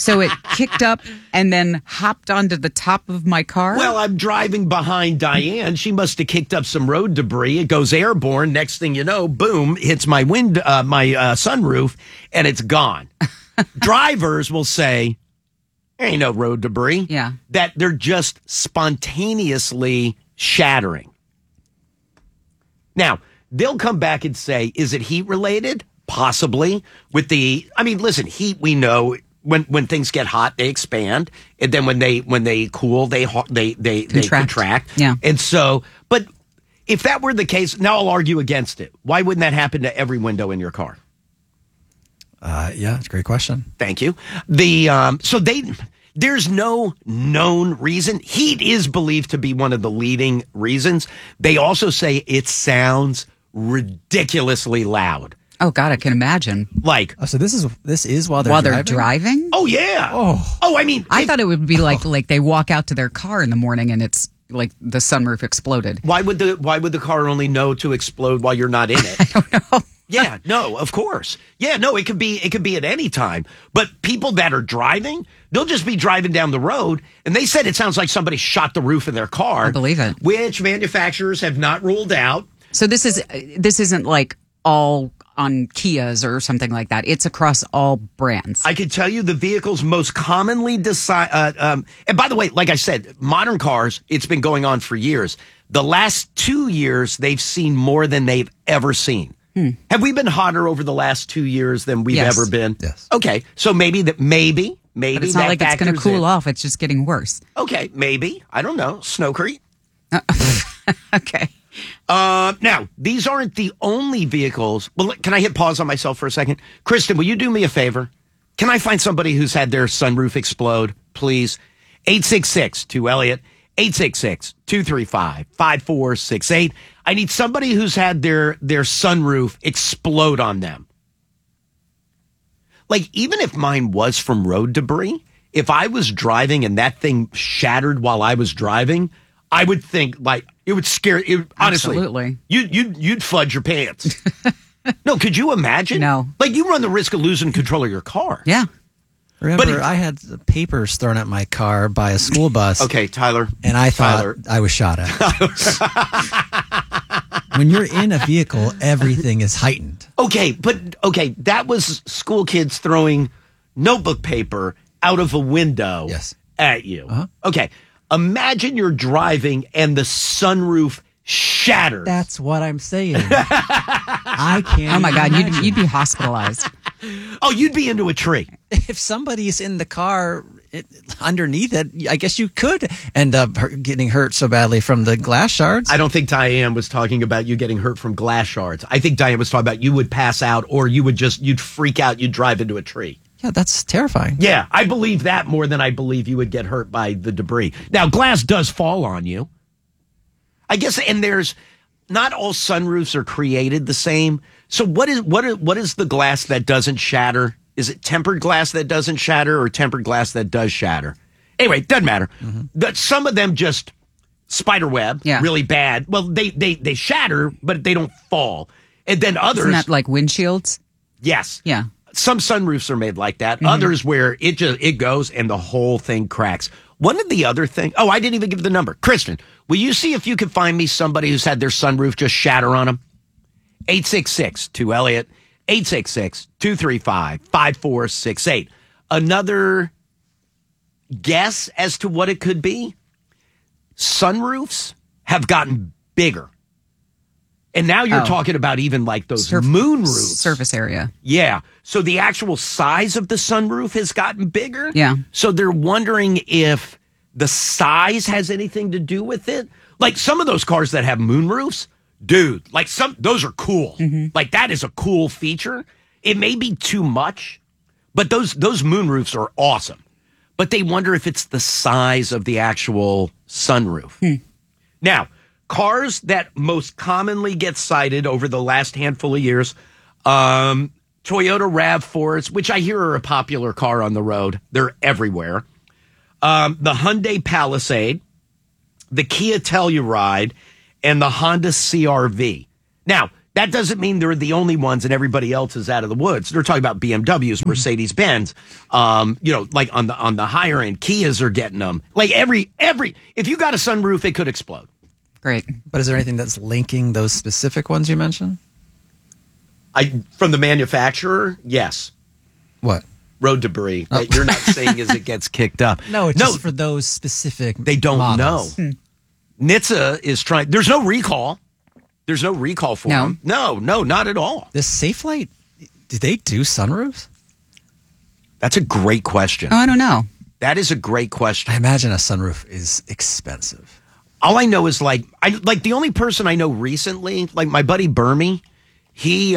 So it kicked up and then hopped onto the top of my car? Well, I'm driving behind Diane. She must have kicked up some road debris. It goes airborne. Next thing you know, boom, hits my sunroof, and it's gone. Drivers will say, ain't no road debris. Yeah. That they're just spontaneously shattering. Now, they'll come back and say, is it heat related? Possibly. Listen, heat, we know when things get hot, they expand. And then when they cool, they contract. Yeah. And so, but if that were the case, now I'll argue against it. Why wouldn't that happen to every window in your car? Yeah, it's a great question. Thank you. There's no known reason. Heat is believed to be one of the leading reasons. They also say it sounds ridiculously loud. Oh God, I can imagine. Like, so this is while they're driving? Oh yeah. I thought it would be like they walk out to their car in the morning and it's like the sunroof exploded. Why would the car only know to explode while you're not in it? I don't know. Yeah, no, of course. Yeah, no, it could be at any time. But people that are driving, they'll just be driving down the road, and they said it sounds like somebody shot the roof of their car. I believe it. Which manufacturers have not ruled out. So this isn't like all on Kias or something like that. It's across all brands. I could tell you the vehicles most commonly and by the way, like I said, modern cars, it's been going on for years. The last 2 years, they've seen more than they've ever seen. Have we been hotter over the last 2 years than we've ever been? Yes. Okay, so maybe. But it's not like it's going to cool off. It's just getting worse. Okay, maybe. I don't know. Snowcrete. Okay. Now, these aren't the only vehicles. Well, can I hit pause on myself for a second? Kristen, will you do me a favor? Can I find somebody who's had their sunroof explode, please? 866-2-ELLIOT. 866-235-5468. I need somebody who's had their sunroof explode on them. Like, even if mine was from road debris, if I was driving and that thing shattered while I was driving, I would think, like, it would scare you. Honestly, absolutely. You'd fudge your pants. No, could you imagine? No. Like, you run the risk of losing control of your car. Yeah. Remember, I had papers thrown at my car by a school bus. Okay, Tyler. And I thought I was shot at. When you're in a vehicle, everything is heightened. Okay, that was school kids throwing notebook paper out of a window at you. Uh-huh. Okay, imagine you're driving and the sunroof shatters. That's what I'm saying. I can't. Oh my God, you'd be hospitalized. Oh, you'd be into a tree. If somebody's in the car underneath it, I guess you could end up getting hurt so badly from the glass shards. I don't think Diane was talking about you getting hurt from glass shards. I think Diane was talking about you would pass out or you'd freak out, you'd drive into a tree. Yeah, that's terrifying. Yeah, I believe that more than I believe you would get hurt by the debris. Now, glass does fall on you. I guess, and there's not all sunroofs are created the same. So what is the glass that doesn't shatter? Is it tempered glass that doesn't shatter or tempered glass that does shatter? Anyway, it doesn't matter. Mm-hmm. Some of them just spider web, really bad. Well, they shatter, but they don't fall. And then others... Isn't that like windshields? Yes. Yeah. Some sunroofs are made like that. Mm-hmm. Others where it goes and the whole thing cracks. One of the other things... Oh, I didn't even give the number. Kristen, will you see if you can find me somebody who's had their sunroof just shatter on them? 866-2-ELLIOT. 866-235-5468. Another guess as to what it could be? Sunroofs have gotten bigger. And now you're talking about even like those moon roofs. Surface area. Yeah. So the actual size of the sunroof has gotten bigger. Yeah. So they're wondering if the size has anything to do with it. Like some of those cars that have moon roofs, dude, like those are cool. Mm-hmm. Like that is a cool feature. It may be too much, but those moon roofs are awesome. But they wonder if it's the size of the actual sunroof. Now, cars that most commonly get cited over the last handful of years, Toyota RAV4s, which I hear are a popular car on the road. They're everywhere. The Hyundai Palisade, the Kia Telluride, and the Honda CR-V. Now, That doesn't mean they're the only ones and everybody else is out of the woods. They're talking about BMWs, Mercedes Benz, like on the higher end, Kias are getting them. Like every if you got a sunroof, it could explode. Great. But is there anything that's linking those specific ones you mentioned? From the manufacturer, yes. What? Road debris. That you're not saying as it gets kicked up. No, it's just for those specific They don't models. know. NHTSA is trying. There's no recall. There's no recall for them. No, not at all. This Safelite, do they do sunroofs? That's a great question. Oh, I don't know. That is a great question. I imagine a sunroof is expensive. All I know is the only person I know recently, like my buddy Burmy, he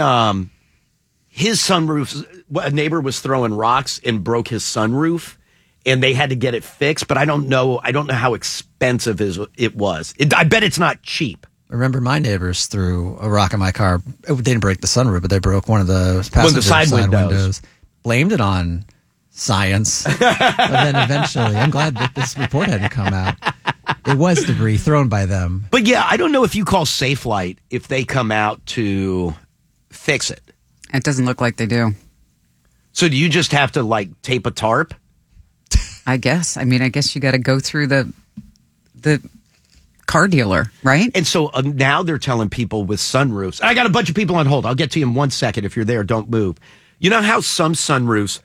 his sunroof, a neighbor was throwing rocks and broke his sunroof, and they had to get it fixed. But I don't know how expensive it was. I bet it's not cheap. I remember my neighbors threw a rock in my car. They didn't break the sunroof, but they broke one of the passenger side windows. Blamed it on science. But then eventually, I'm glad that this report hadn't come out. It was debris thrown by them. But yeah, I don't know if you call Safelite if they come out to fix it. It doesn't look like they do. So do you just have to tape a tarp? I guess. I mean, I guess you got to go through the car dealer, right? And so now they're telling people with sunroofs. I got a bunch of people on hold. I'll get to you in 1 second. If you're there, don't move. You know how some sunroofs,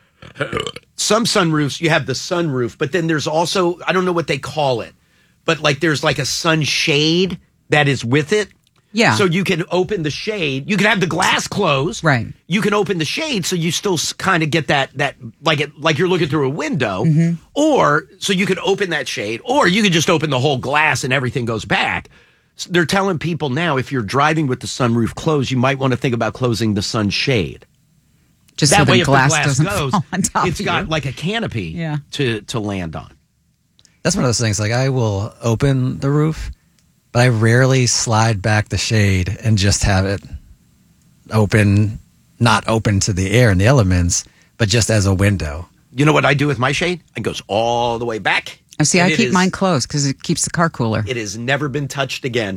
you have the sunroof, but then there's also, I don't know what they call it, but there's a sunshade that is with it. Yeah. So you can open the shade. You can have the glass closed. Right. You can open the shade so you still kind of get that like you're looking through a window. Mm-hmm. Or so you can open that shade, or you can just open the whole glass and everything goes back. So they're telling people now if you're driving with the sunroof closed, you might want to think about closing the sunshade. Just that so way, the if glass the glass doesn't goes, fall on top it's of got you. like a canopy to land on. That's one of those things. I will open the roof, but I rarely slide back the shade and just have it open, not open to the air and the elements, but just as a window. You know what I do with my shade? It goes all the way back. Oh, see, I keep mine closed because it keeps the car cooler. It has never been touched again.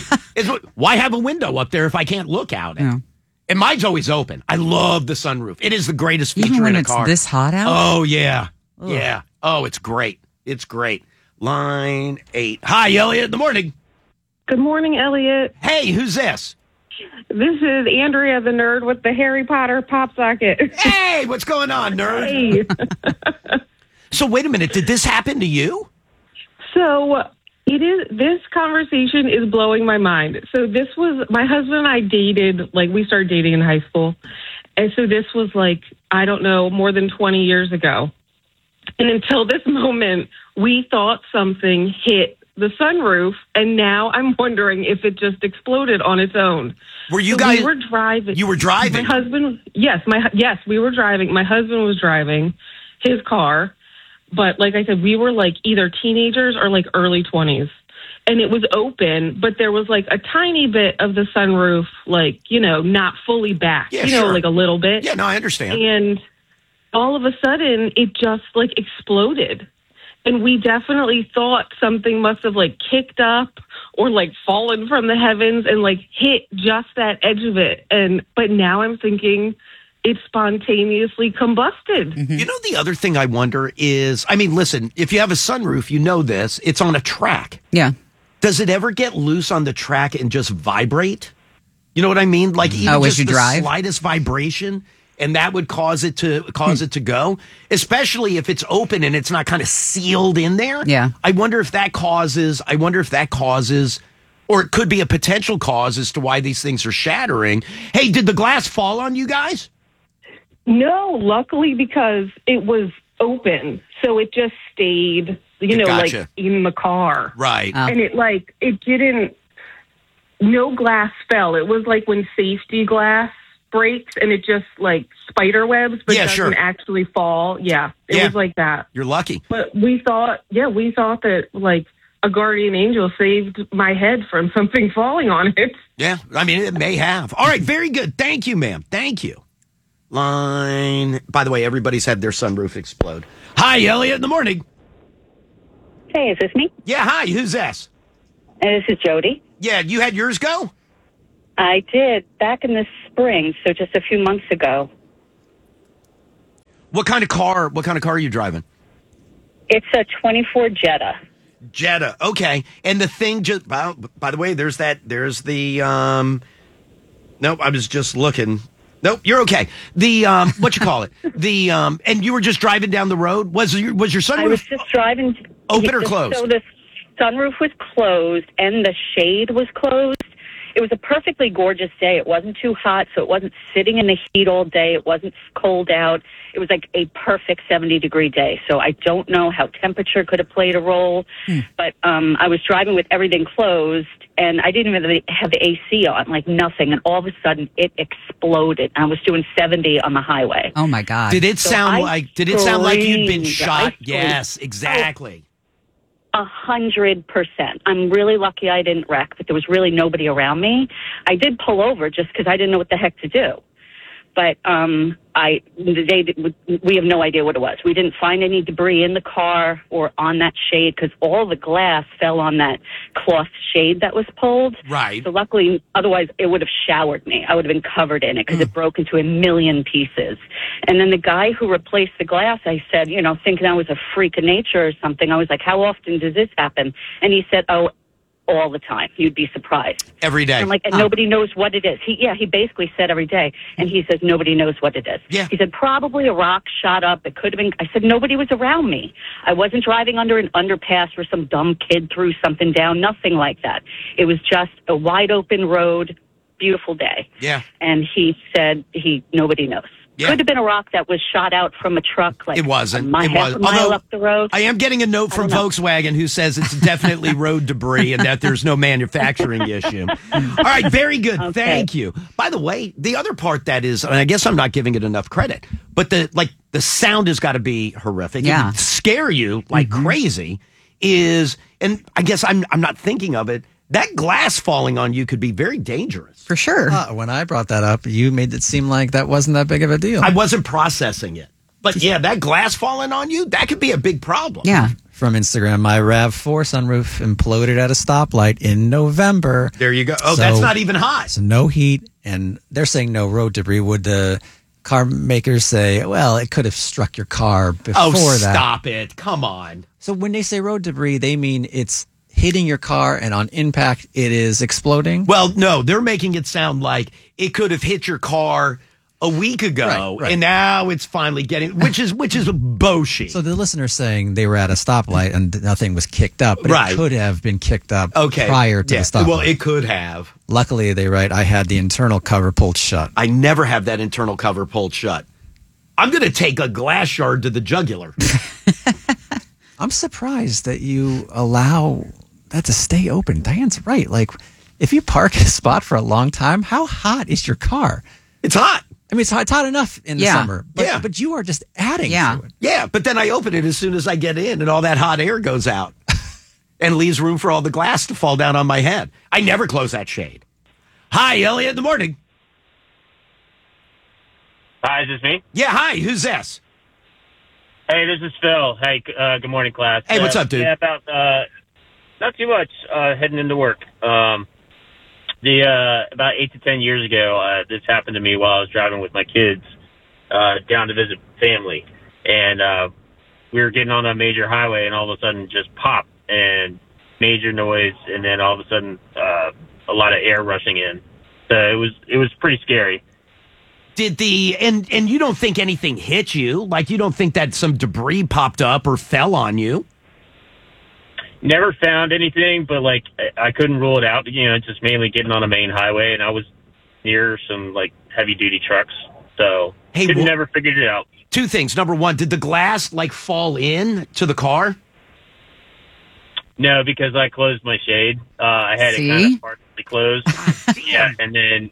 Why have a window up there if I can't look out? Yeah. And mine's always open. I love the sunroof. It is the greatest feature Even when in a it's car. this hot out? Oh, yeah. Ugh. Yeah. Oh, it's great. It's great. Line 8. Hi, Elliot. In the morning. Good morning, Elliot. Hey, who's this? This is Andrea, the nerd with the Harry Potter pop socket. Hey, what's going on, nerd? Hey. So wait a minute. Did this happen to you? So this conversation is blowing my mind. So this was, my husband and I dated, we started dating in high school. And so this was I don't know, more than 20 years ago. And until this moment, we thought something hit the sunroof, and now I'm wondering if it just exploded on its own. Were you So guys? We were driving. You were driving? My husband, yes, we were driving. My husband was driving his car, but like I said, we were either teenagers or early 20s. And it was open, but there was a tiny bit of the sunroof, not fully back, Yeah, sure. a little bit. Yeah, no, I understand. And all of a sudden, it just exploded. And we definitely thought something must have kicked up or fallen from the heavens and hit just that edge of it. But now I'm thinking it spontaneously combusted. Mm-hmm. You know, the other thing I wonder is, listen, if you have a sunroof, you know this, it's on a track. Yeah. Does it ever get loose on the track and just vibrate? You know what I mean? Even as just you the drive? slightest vibration, and that would cause it to go, especially if it's open and it's not kind of sealed in there. Yeah. I wonder if that causes, or it could be a potential cause as to why these things are shattering. Hey, did the glass fall on you guys? No, luckily, because it was open. So it just stayed, Gotcha. in the car. Right. Oh. And it didn't, no glass fell. It was when safety glass breaks and it just spider webs, but doesn't actually fall. Yeah, it was like that. You're lucky. But we thought that a guardian angel saved my head from something falling on it. Yeah, it may have. All right, very good. Thank you, ma'am. Thank you. Line. By the way, everybody's had their sunroof explode. Hi, Elliot. In the morning. Hey, is this me? Yeah, hi. Who's this? This is Jody. Yeah, you had yours go? I did back in the spring, so just a few months ago. What kind of car are you driving? It's a 24 Jetta. Jetta. Okay. And the thing just, by the way, there's the, nope, I was just looking. Nope, you're okay. The, what you call it? The, and you were just driving down the road? Was your sunroof? I was just driving. Open or closed? So the sunroof was closed and the shade was closed. It was a perfectly gorgeous day. It wasn't too hot, so it wasn't sitting in the heat all day. It wasn't cold out. It was like a perfect 70-degree day. So I don't know how temperature could have played a role, but I was driving with everything closed, and I didn't even have the AC on, like nothing. And all of a sudden, it exploded. I was doing 70 on the highway. Oh my God! Did it sound like you'd been shot? I Yes, exactly. 100%. I'm really lucky I didn't wreck, but there was really nobody around me. I did pull over just because I didn't know what the heck to do. But we have no idea what it was. We didn't find any debris in the car or on that shade because all the glass fell on that cloth shade that was pulled. Right. So luckily, otherwise it would have showered me. I would have been covered in it because it broke into a million pieces. And then the guy who replaced the glass, I said, thinking I was a freak of nature or something, I was like, how often does this happen? And he said, oh, all the time. You'd be surprised. Every day. And nobody knows what it is. He basically said every day, and he says nobody knows what it is. Yeah. He said probably a rock shot up. It could have been. I said nobody was around me. I wasn't driving under an underpass where some dumb kid threw something down. Nothing like that. It was just a wide open road, beautiful day. Yeah. And he said nobody knows. Yeah. Could have been a rock that was shot out from a truck. It wasn't. Half a mile up the road. I am getting a note from Volkswagen who says it's definitely road debris and that there's no manufacturing issue. All right, very good. Okay. Thank you. By the way, the other part that is, and I guess I'm not giving it enough credit, but the sound has got to be horrific. Yeah. It would scare you like crazy. And I guess I'm not thinking of it. That glass falling on you could be very dangerous. For sure. When I brought that up, you made it seem like that wasn't that big of a deal. I wasn't processing it. But yeah, that glass falling on you, that could be a big problem. Yeah. From Instagram, my RAV4 sunroof imploded at a stoplight in November. There you go. Oh, that's not even hot. So no heat, and they're saying no road debris. Would the car makers say, well, it could have struck your car before that? Stop it. Come on. So when they say road debris, they mean it's hitting your car and on impact it is exploding? Well, no, they're making it sound like it could have hit your car a week ago and now it's finally getting, which is bullshit. So the listener's saying they were at a stoplight and nothing was kicked up, but it could have been kicked up prior to the stoplight. Well, it could have. Luckily, they write, I had the internal cover pulled shut. I never have that internal cover pulled shut. I'm going to take a glass shard to the jugular. I'm surprised that you allow that to stay open. Diane's right. Like, if you park a spot for a long time, how hot is your car? It's hot. I mean, it's hot enough in the summer. But, but you are just adding to it. Yeah, but then I open it as soon as I get in and all that hot air goes out and leaves room for all the glass to fall down on my head. I never close that shade. Hi, Elliot, in the morning. Hi, is this me? Yeah, hi, who's this? Hey, this is Phil. Hey, good morning, class. Hey, what's up, dude? Yeah, about not too much. Heading into work. About 8 to 10 years ago, this happened to me while I was driving with my kids down to visit family, and we were getting on a major highway, and all of a sudden, just pop and major noise, and then all of a sudden, a lot of air rushing in. So it was pretty scary. Did and you don't think anything hit you? Like, you don't think that some debris popped up or fell on you? Never found anything, but like I couldn't rule it out. You know, just mainly getting on a main highway, and I was near some like heavy duty trucks, so never figured it out. Two things. Number one, did the glass like fall in to the car? No, because I closed my shade. I had it kind of partially closed. Yeah, and then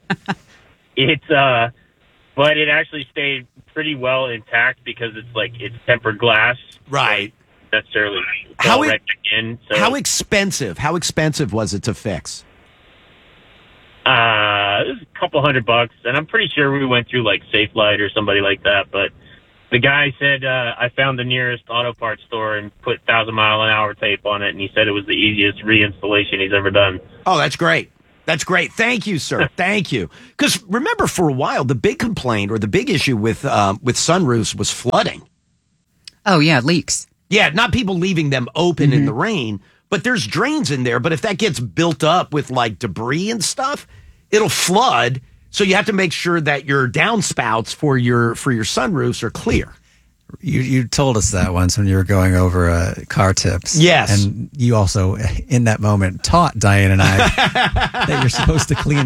but it actually stayed pretty well intact because it's tempered glass, right? Necessarily How expensive was it to fix? It was a couple $100, and I'm pretty sure we went through like Safe Light or somebody like that. But the guy said I found the nearest auto parts store and put 1,000-mile-an-hour tape on it, and he said it was the easiest reinstallation he's ever done. Oh, that's great. That's great. Thank you, sir. Thank you. Because remember, for a while, the big complaint or the big issue with sunroofs was flooding. Oh, yeah, leaks. Yeah, not people leaving them open in the rain, but there's drains in there. But if that gets built up with like debris and stuff, it'll flood. So you have to make sure that your downspouts for your sunroofs are clear. You told us that once when you were going over car tips. Yes. And you also, in that moment, taught Diane and I that you're supposed to clean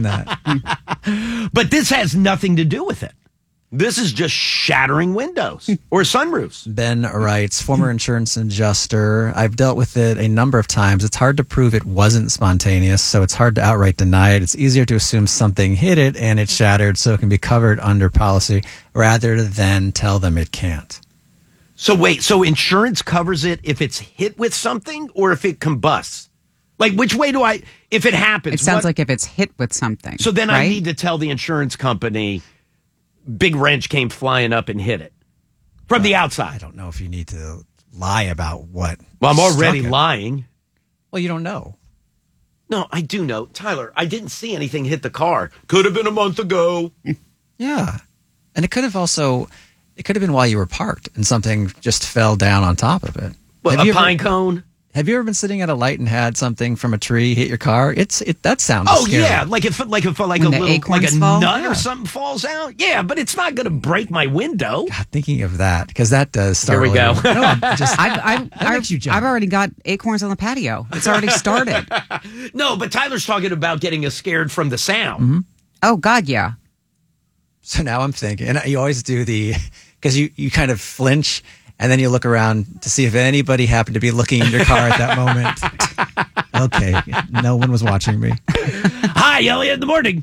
that. But this has nothing to do with it. This is just shattering windows or sunroofs. Ben writes, former insurance adjuster, I've dealt with it a number of times. It's hard to prove it wasn't spontaneous, so it's hard to outright deny it. It's easier to assume something hit it and it shattered so it can be covered under policy rather than tell them it can't. So wait, so insurance covers it if it's hit with something or if it combusts? Like, which way do if it happens? It sounds like if it's hit with something. So then right? I need to tell the insurance company, big wrench came flying up and hit it from the outside. I don't know if you need to lie about what. Well, I'm already struck it. lying. Well, you don't know. No, I do know. Tyler, I didn't see anything hit the car. Could have been a month ago. Yeah. And it could have been while you were parked and something just fell down on top of it. What, a pine cone? Have you ever been sitting at a light and had something from a tree hit your car? That sounds Oh scary. yeah, like if a When little the acorns fall? nut Yeah. or something falls out. Yeah, but it's not going to break my window. God, thinking of that, because that does start. Here we go. No, I'm just, that makes you jump. I've already got acorns on the patio. It's already started. No, but Tyler's talking about getting us scared from the sound. Mm-hmm. Oh, God, yeah. So now I'm thinking, and you always do because you kind of flinch and then you look around to see if anybody happened to be looking in your car at that moment. Okay, no one was watching me. Hi, Elliot in the morning.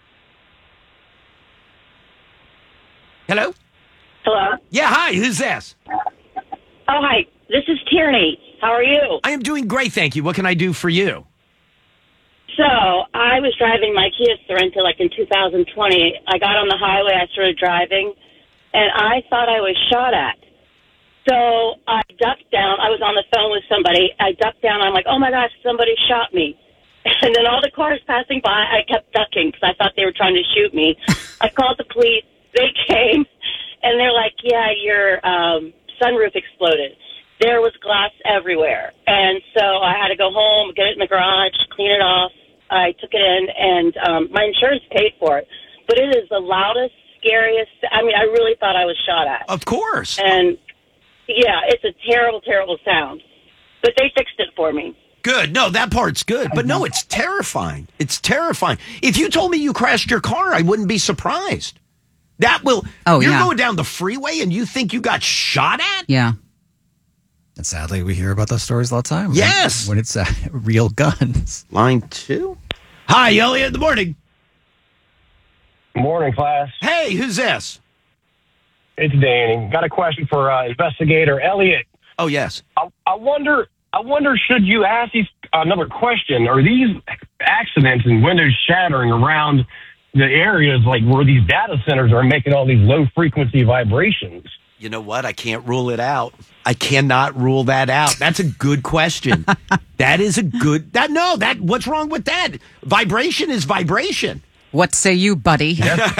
Hello? Hello? Yeah, hi, who's this? Oh, hi. This is Tierney. How are you? I am doing great, thank you. What can I do for you? So, I was driving my Kia Sorento like in 2020. I got on the highway, I started driving, and I thought I was shot at. So, I ducked down. I was on the phone with somebody. I ducked down. I'm like, oh, my gosh, somebody shot me. And then all the cars passing by, I kept ducking because I thought they were trying to shoot me. I called the police. They came, and they're like, yeah, your sunroof exploded. There was glass everywhere. And so I had to go home, get it in the garage, clean it off. I took it in, and my insurance paid for it. But it is the loudest, scariest. I mean, I really thought I was shot at. Of course. And, yeah, it's a terrible, terrible sound. But they fixed it for me. Good. No, that part's good. But no, it's terrifying. It's terrifying. If you told me you crashed your car, I wouldn't be surprised. That will. Oh, you're yeah. going down the freeway and you think you got shot at? Yeah. And sadly, we hear about those stories all the time. Yes. When it's real guns. Line 2. Hi, Elliot in the morning. Morning, class. Hey, who's this? It's Danny. Got a question for investigator Elliot. Oh, yes. I wonder, should you ask these another question? Are these accidents and windows shattering around the areas like where these data centers are making all these low frequency vibrations? You know what? I can't rule it out. I cannot rule that out. That's a good question. That is a good. What's wrong with that? Vibration is vibration. What say you, buddy?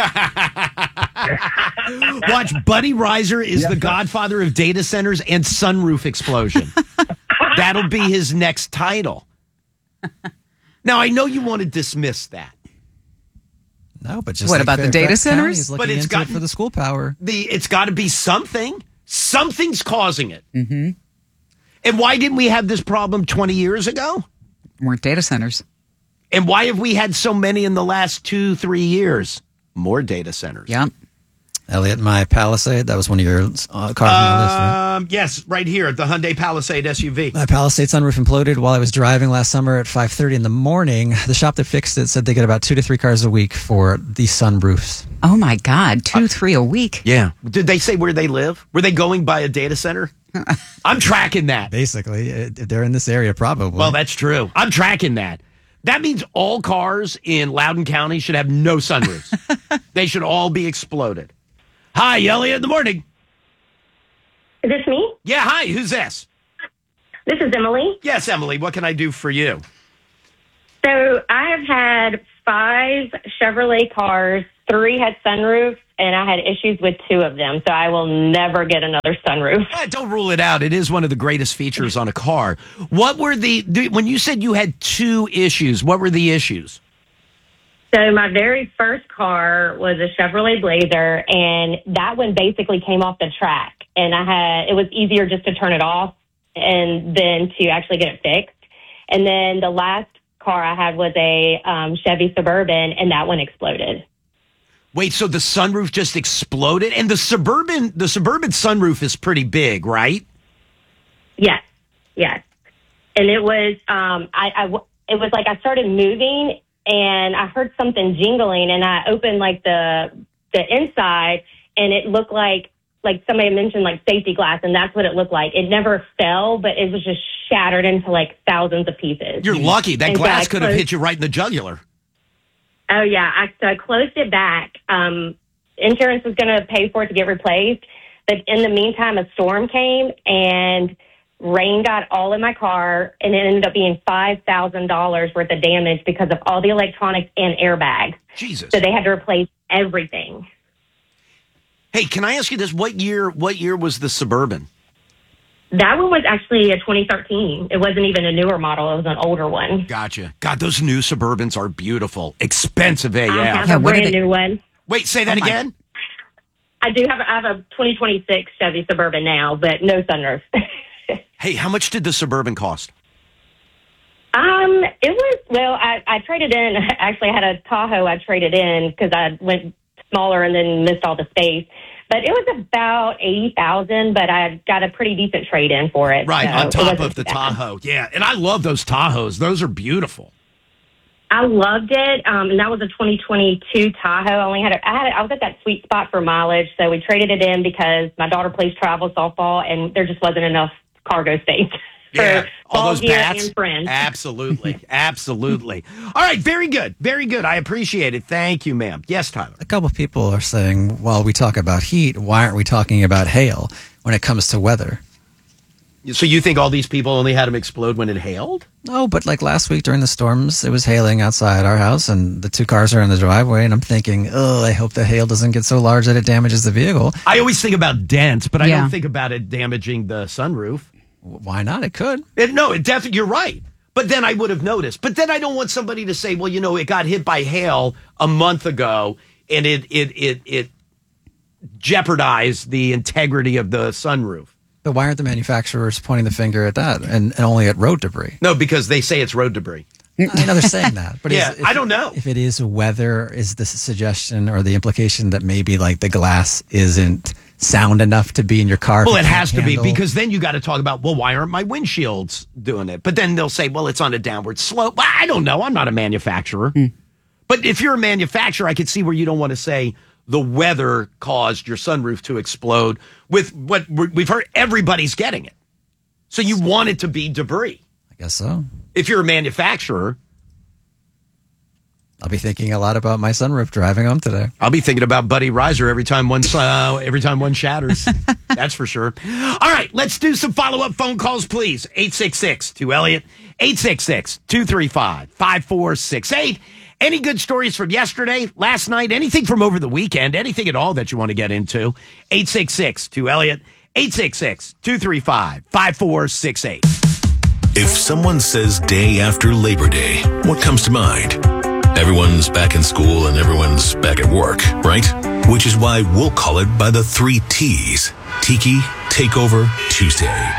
Watch, Buddy Reiser is the godfather of data centers and sunroof explosion. That'll be his next title. Now, I know you want to dismiss that. No, but just What like about the Fairfax data County centers? is But looking it's into got- it for the school power. It's got to be something. Something's causing it. Mm-hmm. And why didn't we have this problem 20 years ago? Weren't data centers. And why have we had so many in the last 2-3 years? More data centers. Yeah. Elliot, my Palisade, that was one of your cars on your list, right? Yes, right here, the Hyundai Palisade SUV. My Palisade sunroof imploded while I was driving last summer at 5:30 in the morning. The shop that fixed it said they get about 2 to 3 cars a week for the sunroofs. Oh, my God. 2-3 a week. Yeah. Did they say where they live? Were they going by a data center? I'm tracking that. Basically, if they're in this area, probably. Well, that's true. I'm tracking that. That means all cars in Loudoun County should have no sunroofs. They should all be exploded. Hi, Elliot in the morning. Is this me? Yeah, hi, who's this? This is Emily. Yes, Emily, what can I do for you? So I have had 5 Chevrolet cars. 3 had sunroofs, and I had issues with 2 of them. So I will never get another sunroof. Don't rule it out. It is one of the greatest features on a car. What were when you said you had 2 issues, what were the issues? So my very first car was a Chevrolet Blazer, and that one basically came off the track. And it was easier just to turn it off and then to actually get it fixed. And then the last car I had was a Chevy Suburban, and that one exploded. Wait, so the sunroof just exploded? And the Suburban sunroof is pretty big, right? Yes. And it was, it was like I started moving, and I heard something jingling, and I opened like the inside, and it looked like somebody mentioned like safety glass, and that's what it looked like. It never fell, but it was just shattered into like thousands of pieces. You're lucky. That And so glass I could have closed- hit you right in the jugular. Oh yeah, I closed it back. Insurance was going to pay for it to get replaced, but in the meantime, a storm came and rain got all in my car, and it ended up being $5,000 worth of damage because of all the electronics and airbags. Jesus. So they had to replace everything. Hey, can I ask you this? What year was the Suburban? That one was actually a 2013. It wasn't even a newer model. It was an older one. Gotcha. God, those new Suburbans are beautiful. Expensive AF. I have Yeah, a what are brand they- new one. Wait, say that again? I have a 2026 Chevy Suburban now, but no sunroof. Hey, how much did the Suburban cost? It was, well, I traded in, actually I had a Tahoe I traded in because I went smaller and then missed all the space. But it was about $80,000, but I got a pretty decent trade in for it. Right, so on it top wasn't of the too bad. Tahoe. Yeah, and I love those Tahoes. Those are beautiful. I loved it, and that was a 2022 Tahoe. I was at that sweet spot for mileage, so we traded it in because my daughter plays travel softball, and there just wasn't enough cargo space Yeah, for all ball those gear bats. and friends. Absolutely, absolutely. All right, very good, very good. I appreciate it. Thank you, ma'am. Yes, Tyler. A couple of people are saying, while we talk about heat, why aren't we talking about hail when it comes to weather? So you think all these people only had them explode when it hailed? No, but like last week during the storms, it was hailing outside our house, and the 2 cars are in the driveway, and I'm thinking, oh, I hope the hail doesn't get so large that it damages the vehicle. I always think about dents, but I Yeah. don't think about it damaging the sunroof. Why not? It could. It definitely, you're right. But then I would have noticed. But then I don't want somebody to say, well, it got hit by hail a month ago, and it jeopardized the integrity of the sunroof. But why aren't the manufacturers pointing the finger at that and only at road debris? No, because they say it's road debris. I know they're saying that, but Yeah, I don't know. if it is weather. Is the suggestion or the implication that maybe like the glass isn't sound enough to be in your car? Well, if it can't has to be, handle- because then you got to talk about, well, why aren't my windshields doing it? But then they'll say, well, it's on a downward slope. Well, I don't know. I'm not a manufacturer. But if you're a manufacturer, I could see where you don't want to say the weather caused your sunroof to explode. With what we've heard, everybody's getting it. So you want it to be debris. I guess so. If you're a manufacturer, I'll be thinking a lot about my sunroof driving home today. I'll be thinking about Buddy Riser every time one shatters. That's for sure. All right, let's do some follow-up phone calls, please. 866-2-ELLIOT, 866-235-5468. Any good stories from yesterday, last night, anything from over the weekend, anything at all that you want to get into? 866-2-ELLIOT, 866-235-5468. If someone says day after Labor Day, what comes to mind? Everyone's back in school and everyone's back at work, right? Which is why we'll call it by the 3 T's. Tiki Takeover Tuesday.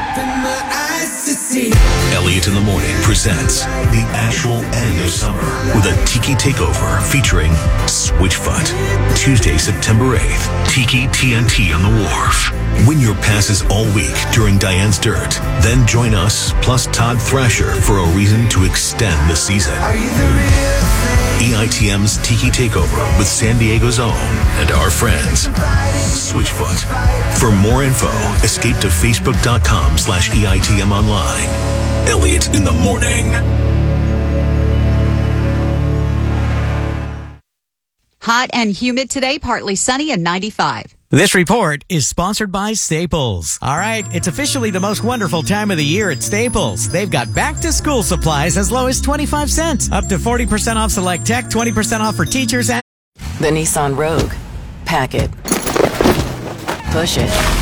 Elliot in the Morning presents the actual end of summer with a Tiki Takeover featuring Switchfoot. Tuesday, September 8th, Tiki TNT on the Wharf. Win your passes all week during Diane's Dirt. Then join us plus Todd Thrasher for a reason to extend the season. EITM's Tiki Takeover with San Diego's own and our friends, Switchfoot. For more info, escape to facebook.com/EITM online. Elliot in the Morning. Hot and humid today, partly sunny and 95. This report is sponsored by Staples. All right, it's officially the most wonderful time of the year at Staples. They've got back-to-school supplies as low as 25 cents, up to 40% off select tech, 20% off for teachers, and The Nissan Rogue. Pack it. Push it.